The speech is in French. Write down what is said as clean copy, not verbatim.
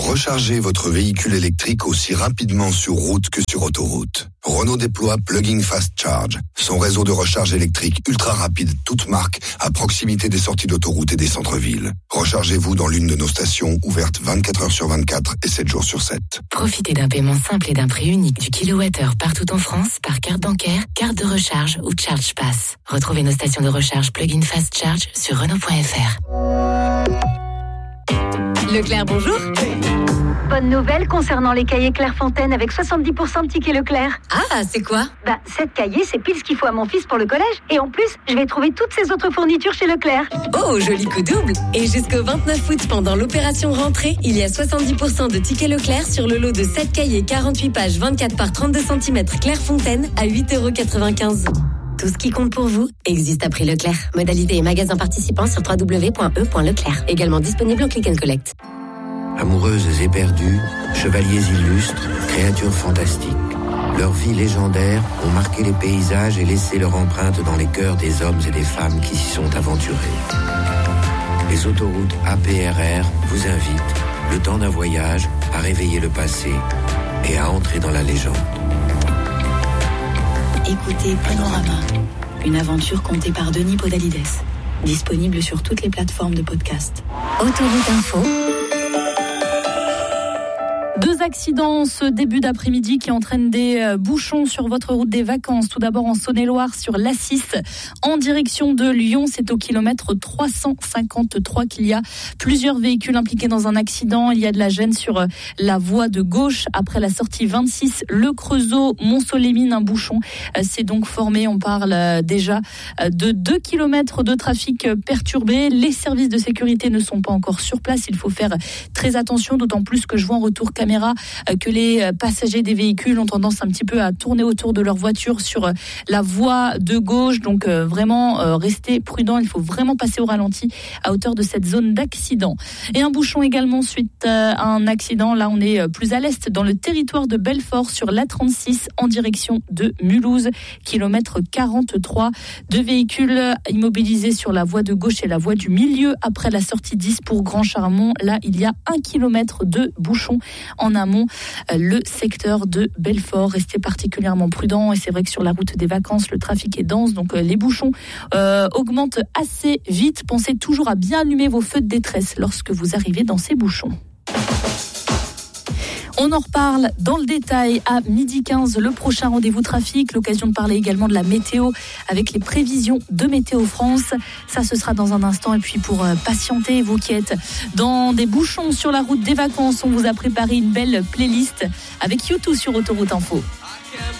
Rechargez votre véhicule électrique aussi rapidement sur route que sur autoroute. Renault déploie Plug-in Fast Charge, son réseau de recharge électrique ultra rapide, toute marque, à proximité des sorties d'autoroute et des centres-villes. Rechargez-vous dans l'une de nos stations ouvertes 24 heures sur 24 et 7 jours sur 7. Profitez d'un paiement simple et d'un prix unique du kilowattheure partout en France par carte bancaire, carte de recharge ou Charge Pass. Retrouvez nos stations de recharge Plug-in Fast Charge sur Renault.fr. Leclerc, bonjour. Bonne nouvelle concernant les cahiers Clairefontaine avec 70% de tickets Leclerc. Ah, c'est quoi ? 7 cahiers, c'est pile ce qu'il faut à mon fils pour le collège. Et en plus, je vais trouver toutes ces autres fournitures chez Leclerc. Oh, joli coup double. Et jusqu'au 29 août, pendant l'opération rentrée, il y a 70% de tickets Leclerc sur le lot de 7 cahiers 48 pages 24 par 32 cm Clairefontaine à 8,95 €. Tout ce qui compte pour vous existe à prix Leclerc. Modalité et magasins participants sur www.e.leclerc. Également disponible en click and collect. Amoureuses éperdues, chevaliers illustres, créatures fantastiques. Leurs vies légendaires ont marqué les paysages et laissé leur empreinte dans les cœurs des hommes et des femmes qui s'y sont aventurés. Les autoroutes APRR vous invitent, le temps d'un voyage, à réveiller le passé et à entrer dans la légende. Écoutez Panorama, une aventure contée par Denis Podalides. Disponible sur toutes les plateformes de podcast. Autoroute Info. 2 accidents ce début d'après-midi qui entraînent des bouchons sur votre route des vacances. Tout d'abord en Saône-et-Loire sur l'A6 en direction de Lyon. C'est au kilomètre 353 qu'il y a plusieurs véhicules impliqués dans un accident. Il y a de la gêne sur la voie de gauche après la sortie 26. Le Creusot, Mont-Solémine, un bouchon s'est donc formé. On parle déjà de 2 kilomètres de trafic perturbé. Les services de sécurité ne sont pas encore sur place. Il faut faire très attention, d'autant plus que je vois en retour caméra que les passagers des véhicules ont tendance un petit peu à tourner autour de leur voiture sur la voie de gauche. Donc vraiment restez prudents, il faut vraiment passer au ralenti à hauteur de cette zone d'accident. Et un bouchon également suite à un accident. Là on est plus à l'est dans le territoire de Belfort sur l'A36 en direction de Mulhouse, kilomètre 43. 2 véhicules immobilisés sur la voie de gauche et la voie du milieu après la sortie 10 pour Grand Charmont. Là il y a 1 kilomètre de bouchon en amont, le secteur de Belfort. Restez particulièrement prudents et c'est vrai que sur la route des vacances, le trafic est dense, donc les bouchons augmentent assez vite. Pensez toujours à bien allumer vos feux de détresse lorsque vous arrivez dans ces bouchons. On en reparle dans le détail à 12h15, le prochain rendez-vous trafic. L'occasion de parler également de la météo avec les prévisions de Météo France. Ça, ce sera dans un instant. Et puis pour patienter, vous qui êtes dans des bouchons sur la route des vacances, on vous a préparé une belle playlist avec U2 sur Autoroute Info.